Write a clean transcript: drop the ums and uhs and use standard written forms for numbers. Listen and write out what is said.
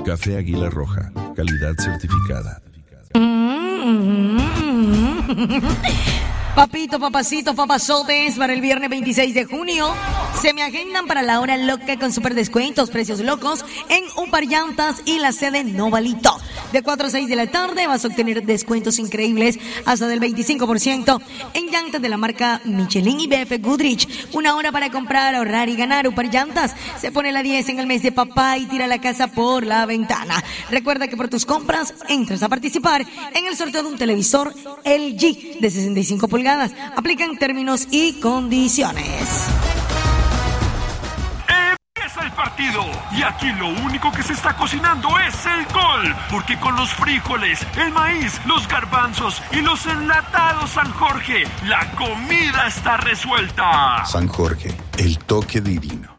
Café Águila Roja, calidad certificada. Papito, papacitos, papazotes, para el viernes 26 de junio se me agendan para la hora loca con super descuentos, precios locos en Upar Llantas y la sede Novalito. De 4 a 6 de la tarde vas a obtener descuentos increíbles hasta del 25% en llantas de la marca Michelin y BF Goodrich. Una hora para comprar, ahorrar y ganar. Upar Llantas se pone la 10 en el mes de papá y tira la casa por la ventana. Recuerda que por tus compras entras a participar en el sorteo de un televisor LG de 65 pulgadas. Aplican términos y condiciones. Empieza el partido y aquí lo único que se está cocinando es el gol, porque con los frijoles, el maíz, los garbanzos y los enlatados San Jorge, la comida está resuelta. San Jorge, el toque divino.